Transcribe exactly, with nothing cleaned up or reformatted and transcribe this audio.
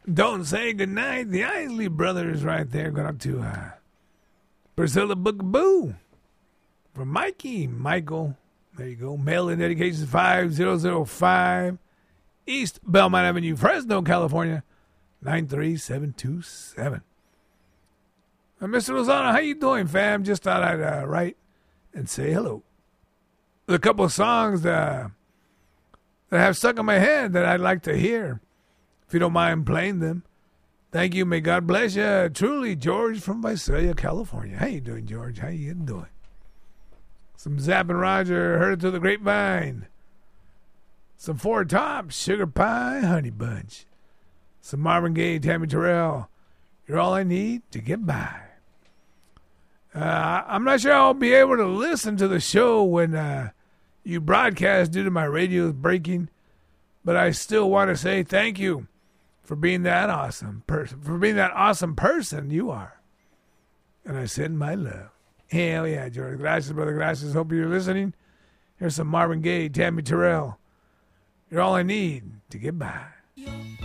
Don't say goodnight. The Isley Brothers right there. Going up to uh, Priscilla Bookaboo. From Mikey. Michael. There you go. Mail-in dedications five zero zero five East Belmont Avenue, Fresno, California. nine three seven two seven. Uh, Mister Lozano, how you doing, fam? Just thought I'd uh, write and say hello. A couple of songs uh, that have stuck in my head that I'd like to hear. If you don't mind playing them. Thank you. May God bless you. Truly, George from Visalia, California. How you doing, George? How you doing? Some Zapp and Roger, Heard It Through the Grapevine. Some Four Tops, Sugar Pie, Honey Bunch. Some Marvin Gaye, Tammy Terrell. You're all I need to get by. Uh, I'm not sure I'll be able to listen to the show when uh, you broadcast due to my radio breaking, but I still want to say thank you for being that awesome person, for being that awesome person you are. And I send my love. Hell yeah, George. Gracias, brother. Gracias. Hope you're listening. Here's some Marvin Gaye, Tammy Terrell. You're all I need to get by.